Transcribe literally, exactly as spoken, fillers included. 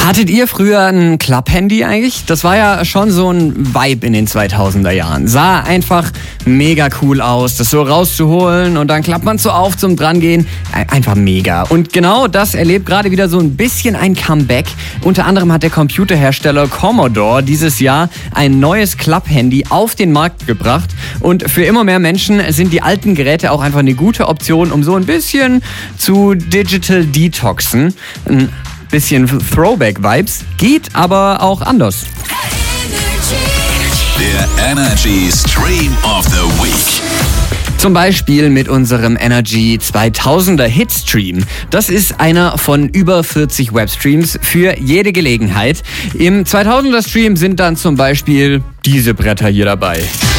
Hattet ihr früher ein Club-Handy eigentlich? Das war ja schon so ein Vibe in den zweitausender Jahren. Sah einfach mega cool aus, das so rauszuholen und dann klappt man so auf zum Drangehen. Einfach mega. Und genau das erlebt gerade wieder so ein bisschen ein Comeback. Unter anderem hat der Computerhersteller Commodore dieses Jahr ein neues Club-Handy auf den Markt gebracht. Und für immer mehr Menschen sind die alten Geräte auch einfach eine gute Option, um so ein bisschen zu Digital Detoxen. Ein bisschen Throwback-Vibes, geht aber auch anders. Der Energy Stream of the Week. Zum Beispiel mit unserem Energy zweitausender Hitstream. Das ist einer von über vierzig Webstreams für jede Gelegenheit. Im zweitausender Stream sind dann zum Beispiel diese Bretter hier dabei.